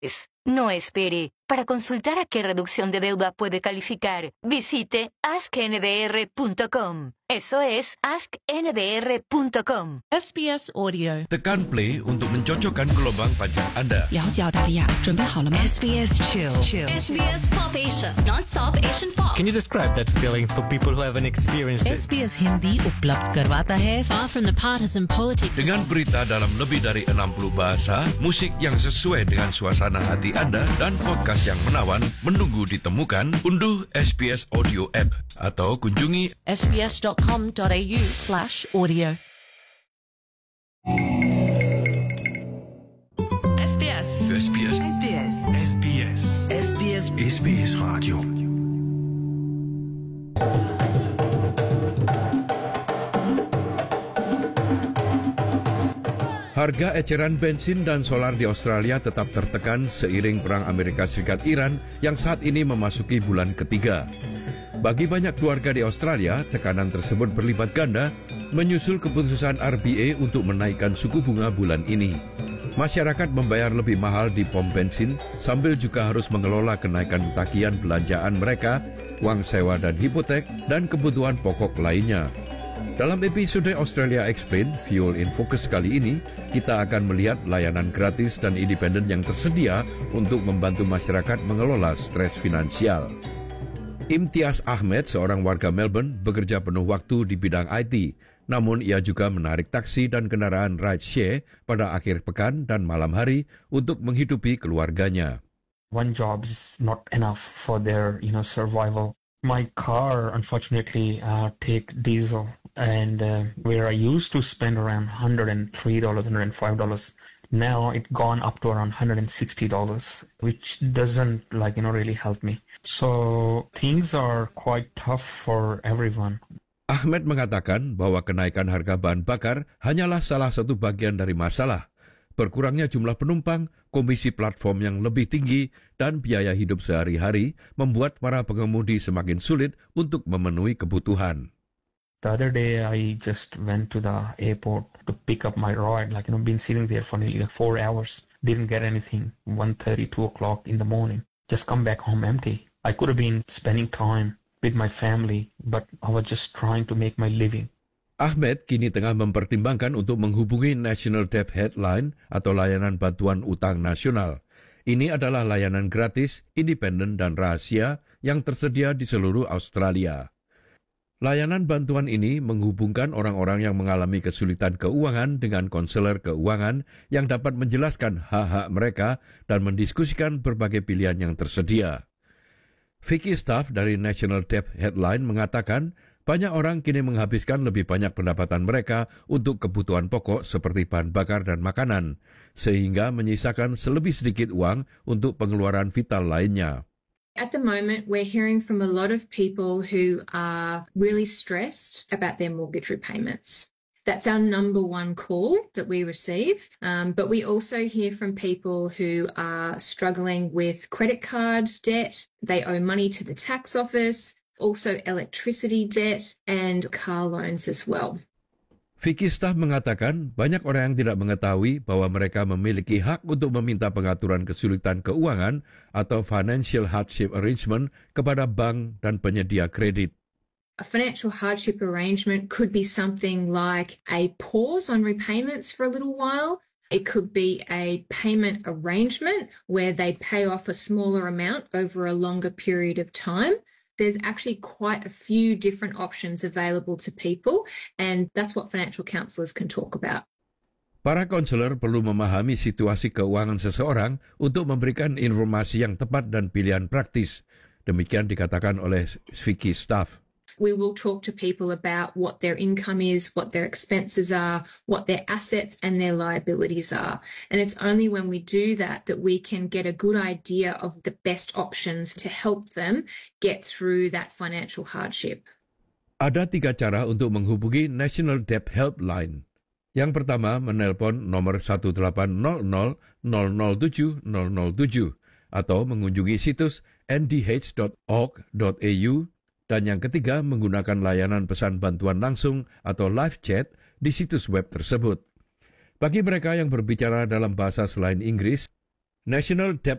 No espere. Para consultar a qué reducción de deuda puede calificar, visite asknbr.com. Eso es asknbr.com. SBS Audio. Tekan play untuk mencocokkan gelombang pajak Anda. 了解澳大利亚，准备好了吗 SBS Chill. SBS Pop Asia, non-stop Asian pop. Can you describe that feeling for people who haven't experienced it? SBS Hindi उपलब्ध करवाता है Far from the partisan politics. Dengan berita dalam lebih dari 60 bahasa, musik yang sesuai dengan suasana hati Anda, dan podcast yang menawan menunggu ditemukan, unduh SBS Audio App atau kunjungi sbs.com.au/audio. SBS. SBS. SBS. SBS. SBS SBS Radio. Harga eceran bensin dan solar di Australia tetap tertekan seiring perang Amerika Serikat-Iran yang saat ini memasuki bulan ketiga. Bagi banyak keluarga di Australia, tekanan tersebut berlipat ganda menyusul keputusan RBA untuk menaikkan suku bunga bulan ini. Masyarakat membayar lebih mahal di pom bensin sambil juga harus mengelola kenaikan tagihan belanjaan mereka, uang sewa dan hipotek, dan kebutuhan pokok lainnya. Dalam episode Australia Explained, Fuel in Focus kali ini, kita akan melihat layanan gratis dan independen yang tersedia untuk membantu masyarakat mengelola stres finansial. Imtiaz Ahmed, seorang warga Melbourne, bekerja penuh waktu di bidang IT. Namun ia juga menarik taksi dan kendaraan rideshare pada akhir pekan dan malam hari untuk menghidupi keluarganya. One job is not enough for their, survival. My car, unfortunately, take diesel, and where I used to spend around $103, $105, now it gone up to around $160, which doesn't really help me. So things are quite tough for everyone. Ahmed mengatakan bahwa kenaikan harga bahan bakar hanyalah salah satu bagian dari masalah. Berkurangnya jumlah penumpang, komisi platform yang lebih tinggi, dan biaya hidup sehari-hari membuat para pengemudi semakin sulit untuk memenuhi kebutuhan. The other day, I just went to the airport to pick up my ride, been sitting there for nearly 4 hours, didn't get anything, 1:30, 2 o'clock in the morning, just come back home empty. I could have been spending time with my family, but I was just trying to make my living. Ahmed kini tengah mempertimbangkan untuk menghubungi National Debt Helpline atau layanan bantuan utang nasional. Ini adalah layanan gratis, independen, dan rahasia yang tersedia di seluruh Australia. Layanan bantuan ini menghubungkan orang-orang yang mengalami kesulitan keuangan dengan konselor keuangan yang dapat menjelaskan hak-hak mereka dan mendiskusikan berbagai pilihan yang tersedia. Vicky Staff dari National Debt Helpline mengatakan banyak orang kini menghabiskan lebih banyak pendapatan mereka untuk kebutuhan pokok seperti bahan bakar dan makanan, sehingga menyisakan selebih sedikit uang untuk pengeluaran vital lainnya. At the moment, we're hearing from a lot of people who are really stressed about their mortgage repayments. That's our number one call that we receive. But we also hear from people who are struggling with credit card debt. They owe money to the tax office, also electricity debt and car loans as well. Vicky Staff mengatakan banyak orang yang tidak mengetahui bahwa mereka memiliki hak untuk meminta pengaturan kesulitan keuangan atau financial hardship arrangement kepada bank dan penyedia kredit. A financial hardship arrangement could be something like a pause on repayments for a little while. It could be a payment arrangement where they pay off a smaller amount over a longer period of time. There's actually quite a few different options available to people, and that's what financial counsellors can talk about. Para konselor perlu memahami situasi keuangan seseorang untuk memberikan informasi yang tepat dan pilihan praktis. Demikian dikatakan oleh Vicky Staff. We will talk to people about what their income is, what their expenses are, what their assets and their liabilities are. And it's only when we do that that we can get a good idea of the best options to help them get through that financial hardship. Ada 3 cara untuk menghubungi National Debt Helpline. Yang pertama, menelpon nomor 1800 007 007 atau mengunjungi situs ndh.org.au. Dan yang ketiga, menggunakan layanan pesan bantuan langsung atau live chat di situs web tersebut. Bagi mereka yang berbicara dalam bahasa selain Inggris, National Debt